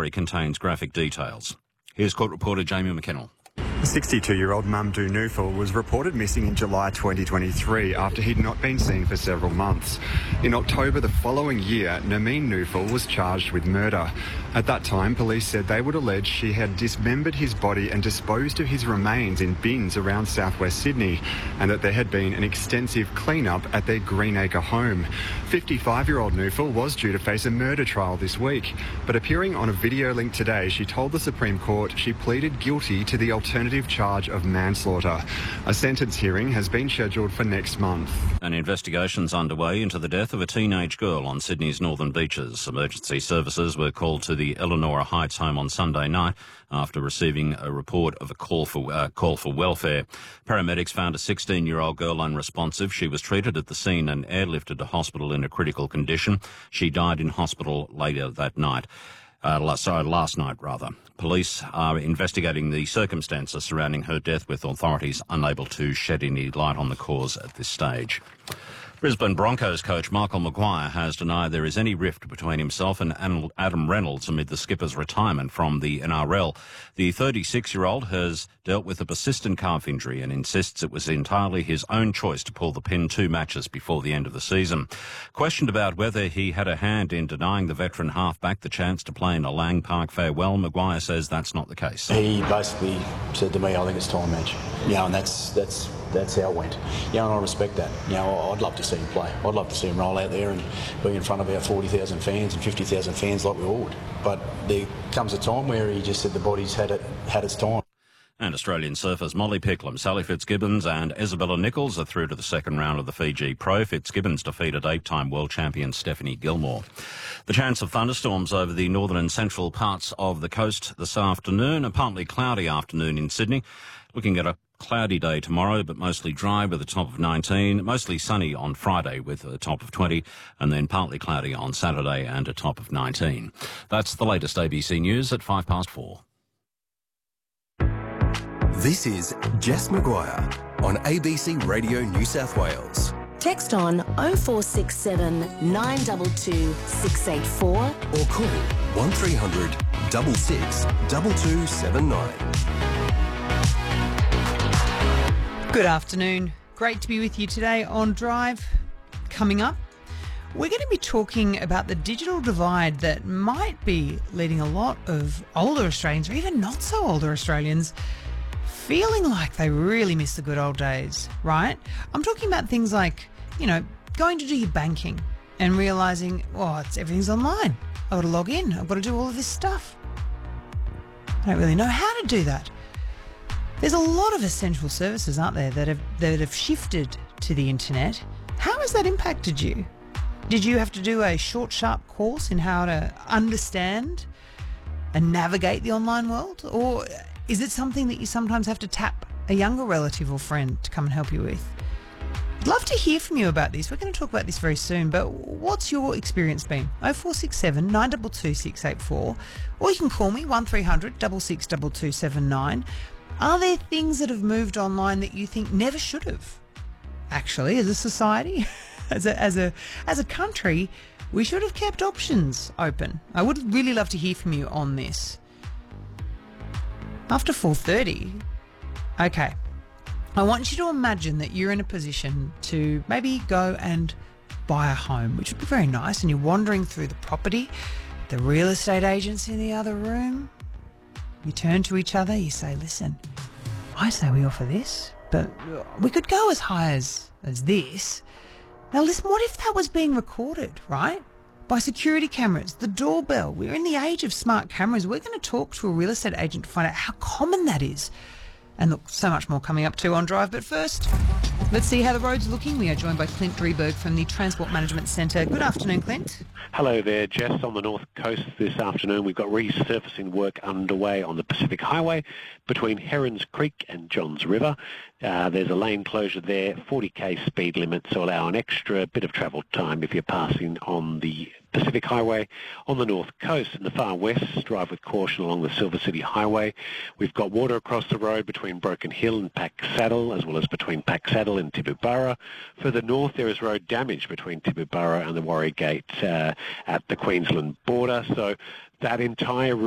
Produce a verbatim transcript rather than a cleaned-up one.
story contains graphic details. Here's court reporter Jamie McKennell. sixty-two-year-old Mamdouh Nufal was reported missing in July twenty twenty-three after he'd not been seen for several months. In October the following year, Nermeen Nufal was charged with murder. At that time, police said they would allege she had dismembered his body and disposed of his remains in bins around southwest Sydney, and that there had been an extensive clean-up at their Greenacre home. fifty-five-year-old Nufal was due to face a murder trial this week, but appearing on a video link today, she told the Supreme Court she pleaded guilty to the alternative charge of manslaughter. A sentence hearing has been scheduled for next month. An investigation's underway into the death of a teenage girl on Sydney's northern beaches. Emergency services were called to the Eleanor Heights home on Sunday night after receiving a report of a call for uh, call for welfare. Paramedics found a sixteen-year-old girl unresponsive. She was treated at the scene and airlifted to hospital in a critical condition. She died in hospital later that night. Uh, last, sorry, last night, rather. Police are investigating the circumstances surrounding her death, with authorities unable to shed any light on the cause at this stage. Brisbane Broncos coach Michael Maguire has denied there is any rift between himself and Adam Reynolds amid the skipper's retirement from the N R L. The thirty-six-year-old has dealt with a persistent calf injury and insists it was entirely his own choice to pull the pin two matches before the end of the season. Questioned about whether he had a hand in denying the veteran halfback the chance to play in a Lang Park farewell, Maguire says that's not the case. He basically said to me, I think it's time, Madge. You know, and that's that's that's how it went. You know, and I respect that. You know, I'd love to see him play. I'd love to see him roll out there and be in front of our forty thousand fans and fifty thousand fans like we all would. But there comes a time where he just said the body's had it had its time. And Australian surfers Molly Picklum, Sally Fitzgibbons and Isabella Nichols are through to the second round of the Fiji Pro. Fitzgibbons defeated eight-time world champion Stephanie Gilmore. The chance of thunderstorms over the northern and central parts of the coast this afternoon. A partly cloudy afternoon in Sydney. Looking at a cloudy day tomorrow, but mostly dry with a top of nineteen. Mostly sunny on Friday with a top of twenty, and then partly cloudy on Saturday and a top of nineteen. That's the latest A B C News at five past four. This is Jess Maguire on A B C Radio New South Wales. Text on oh four six seven, nine two two, six eight four or call one three hundred, six six, two two seven nine. Good afternoon. Great to be with you today on Drive. Coming up, we're going to be talking about the digital divide that might be leading a lot of older Australians, or even not so older Australians, feeling like they really miss the good old days, right? I'm talking about things like, you know, going to do your banking and realising, oh, it's, everything's online. I've got to log in. I've got to do all of this stuff. I don't really know how to do that. There's a lot of essential services, aren't there, that have that have shifted to the internet. How has that impacted you? Did you have to do a short, sharp course in how to understand and navigate the online world? Or is it something that you sometimes have to tap a younger relative or friend to come and help you with? I'd love to hear from you about this. We're going to talk about this very soon, but what's your experience been? oh four six seven, nine two two, six eight four, or you can call me one three hundred, six six, two two seven nine. Are there things that have moved online that you think never should have? Actually, as a society, as a as a as a country, we should have kept options open. I would really love to hear from you on this. After four thirty, okay, I want you to imagine that you're in a position to maybe go and buy a home, which would be very nice, and you're wandering through the property, the real estate agents in the other room. You turn to each other, you say, listen, I say we offer this, but we could go as high as, as this. Now listen, what if that was being recorded, right? By security cameras, the doorbell. We're in the age of smart cameras. We're going to talk to a real estate agent to find out how common that is. And look, so much more coming up too on Drive. But first, let's see how the road's looking. We are joined by Clint Drieberg from the Transport Management Centre. Good afternoon, Clint. Hello there, Jess. On the North Coast this afternoon, we've got resurfacing work underway on the Pacific Highway between Herons Creek and Johns River. Uh, there's a lane closure there, forty k speed limit, so allow an extra bit of travel time if you're passing on the Pacific Highway. On the North Coast, in the far west, drive with caution along the Silver City Highway. We've got water across the road between Broken Hill and Pack Saddle, as well as between Pack Saddle and Tibooburra. Further north, there is road damage between Tibooburra and the Warrior Gate uh, at the Queensland border. So that entire route